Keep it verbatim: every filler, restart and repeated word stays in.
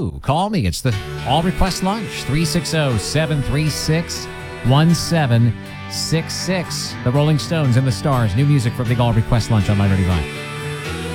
you. Call me. It's the All Request Lunch, three six zero, seven three six, one seven six six. The Rolling Stones and the Stars. New music for Big All Request Lunch on My thirty-five.